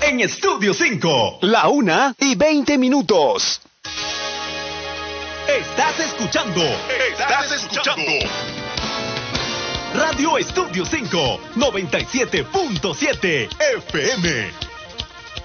en Estudio 5. La 1:20. Estás escuchando Radio Estudio 5, 97.7 FM.